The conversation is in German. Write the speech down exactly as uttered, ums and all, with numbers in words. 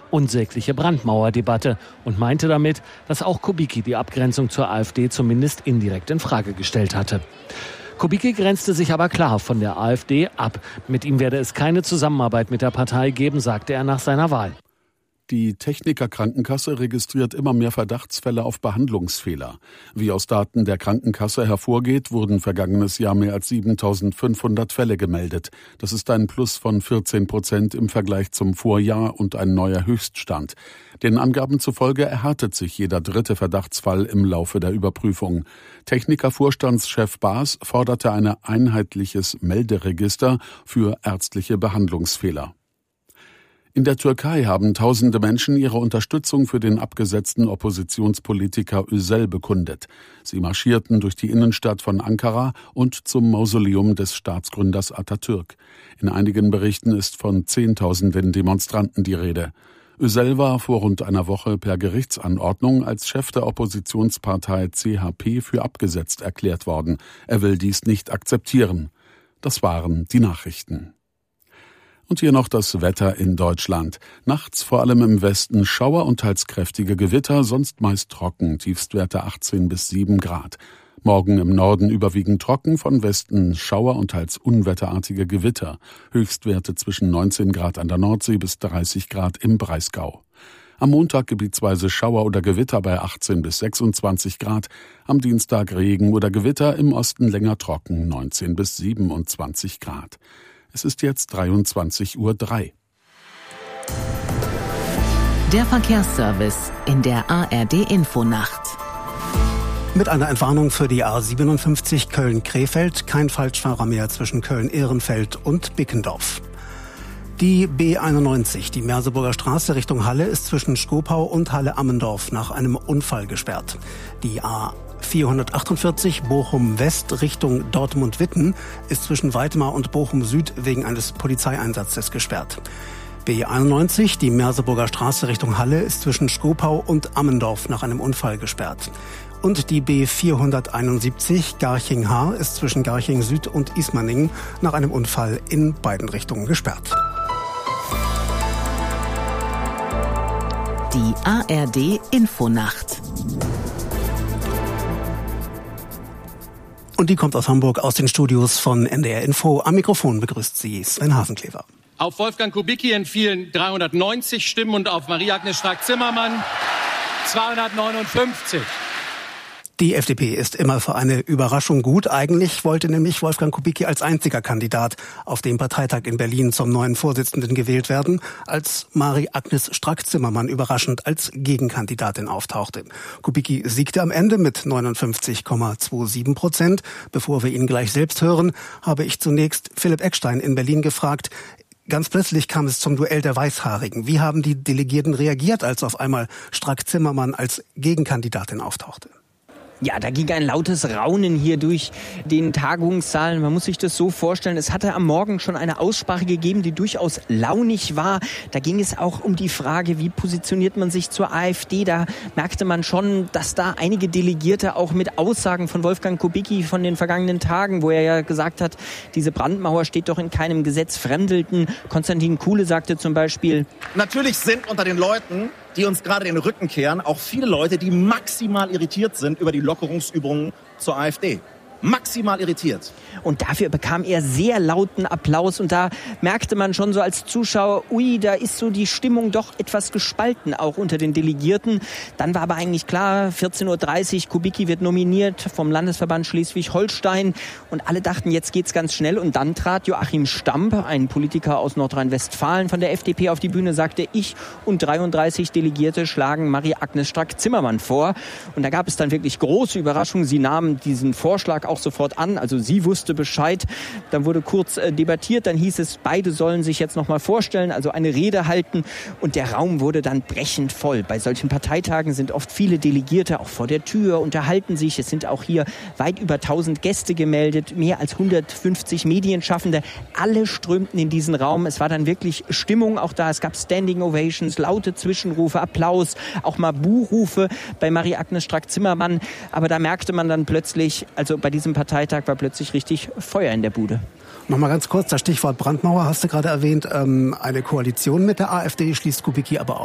unsägliche Brandmauerdebatte und meinte damit, dass auch Kubicki die Abgrenzung zur AfD zumindest indirekt in Frage gestellt hatte. Kubicki grenzte sich aber klar von der AfD ab. Mit ihm werde es keine Zusammenarbeit mit der Partei geben, sagte er nach seiner Wahl. Die Techniker Krankenkasse registriert immer mehr Verdachtsfälle auf Behandlungsfehler. Wie aus Daten der Krankenkasse hervorgeht, wurden vergangenes Jahr mehr als siebentausendfünfhundert Fälle gemeldet. Das ist ein Plus von vierzehn Prozent im Vergleich zum Vorjahr und ein neuer Höchststand. Den Angaben zufolge erhärtet sich jeder dritte Verdachtsfall im Laufe der Überprüfung. Techniker-Vorstandschef Baas forderte ein einheitliches Melderegister für ärztliche Behandlungsfehler. In der Türkei haben tausende Menschen ihre Unterstützung für den abgesetzten Oppositionspolitiker Özel bekundet. Sie marschierten durch die Innenstadt von Ankara und zum Mausoleum des Staatsgründers Atatürk. In einigen Berichten ist von Zehntausenden Demonstranten die Rede. Özel war vor rund einer Woche per Gerichtsanordnung als Chef der Oppositionspartei C H P für abgesetzt erklärt worden. Er will dies nicht akzeptieren. Das waren die Nachrichten. Und hier noch das Wetter in Deutschland. Nachts vor allem im Westen Schauer und teils kräftige Gewitter, sonst meist trocken, Tiefstwerte achtzehn bis sieben Grad. Morgen im Norden überwiegend trocken, von Westen Schauer und teils unwetterartige Gewitter. Höchstwerte zwischen neunzehn Grad an der Nordsee bis dreißig Grad im Breisgau. Am Montag gebietsweise Schauer oder Gewitter bei achtzehn bis sechsundzwanzig Grad. Am Dienstag Regen oder Gewitter, im Osten länger trocken, neunzehn bis siebenundzwanzig Grad. Es ist jetzt dreiundzwanzig Uhr drei. Der Verkehrsservice in der A R D-Infonacht. Mit einer Entwarnung für die A siebenundfünfzig Köln-Krefeld, kein Falschfahrer mehr zwischen Köln-Ehrenfeld und Bickendorf. Die B einundneunzig, die Merseburger Straße Richtung Halle, ist zwischen Schkopau und Halle-Ammendorf nach einem Unfall gesperrt. Die A vierhundertachtundvierzig Bochum West Richtung Dortmund-Witten ist zwischen Weitmar und Bochum Süd wegen eines Polizeieinsatzes gesperrt. B einundneunzig, die Merseburger Straße Richtung Halle, ist zwischen Schkopau und Ammendorf nach einem Unfall gesperrt. Und die B vierhunderteinundsiebzig Garching-Haar ist zwischen Garching Süd und Ismaning nach einem Unfall in beiden Richtungen gesperrt. Die A R D-Infonacht. Und die kommt aus Hamburg, aus den Studios von N D R Info. Am Mikrofon begrüßt sie Sven Hasenklever. Auf Wolfgang Kubicki entfielen dreihundertneunzig Stimmen und auf Marie-Agnes Strack-Zimmermann zweihundertneunundfünfzig. Die F D P ist immer für eine Überraschung gut. Eigentlich wollte nämlich Wolfgang Kubicki als einziger Kandidat auf dem Parteitag in Berlin zum neuen Vorsitzenden gewählt werden, als Marie-Agnes Strack-Zimmermann überraschend als Gegenkandidatin auftauchte. Kubicki siegte am Ende mit neunundfünfzig Komma siebenundzwanzig Prozent. Bevor wir ihn gleich selbst hören, habe ich zunächst Philipp Eckstein in Berlin gefragt. Ganz plötzlich kam es zum Duell der Weißhaarigen. Wie haben die Delegierten reagiert, als auf einmal Strack-Zimmermann als Gegenkandidatin auftauchte? Ja, da ging ein lautes Raunen hier durch den Tagungssaal. Man muss sich das so vorstellen, es hatte am Morgen schon eine Aussprache gegeben, die durchaus launig war. Da ging es auch um die Frage, wie positioniert man sich zur AfD. Da merkte man schon, dass da einige Delegierte auch mit Aussagen von Wolfgang Kubicki von den vergangenen Tagen, wo er ja gesagt hat, diese Brandmauer steht doch in keinem Gesetz, fremdelten. Konstantin Kuhle sagte zum Beispiel: Natürlich sind unter den Leuten, die uns gerade den Rücken kehren, auch viele Leute, die maximal irritiert sind über die Lockerungsübungen zur AfD. Maximal irritiert. Und dafür bekam er sehr lauten Applaus. Und da merkte man schon so als Zuschauer, ui, da ist so die Stimmung doch etwas gespalten, auch unter den Delegierten. Dann war aber eigentlich klar, vierzehn Uhr dreißig, Kubicki wird nominiert vom Landesverband Schleswig-Holstein. Und alle dachten, jetzt geht's ganz schnell. Und dann trat Joachim Stamp, ein Politiker aus Nordrhein-Westfalen von der F D P, auf die Bühne, sagte, ich und dreiunddreißig Delegierte schlagen Marie-Agnes Strack-Zimmermann vor. Und da gab es dann wirklich große Überraschungen. Sie nahmen diesen Vorschlag auch sofort an, also sie wusste Bescheid. Dann wurde kurz äh, debattiert, dann hieß es, beide sollen sich jetzt noch mal vorstellen, also eine Rede halten, und der Raum wurde dann brechend voll. Bei solchen Parteitagen sind oft viele Delegierte auch vor der Tür, unterhalten sich. Es sind auch hier weit über tausend Gäste gemeldet, mehr als hundertfünfzig Medienschaffende. Alle strömten in diesen Raum. Es war dann wirklich Stimmung auch da. Es gab Standing Ovations, laute Zwischenrufe, Applaus, auch mal Buhrufe bei Marie-Agnes Strack-Zimmermann. Aber da merkte man dann plötzlich, also bei diesem Parteitag war plötzlich richtig Feuer in der Bude. Nochmal ganz kurz, das Stichwort Brandmauer hast du gerade erwähnt. Ähm, eine Koalition mit der AfD schließt Kubicki aber aus.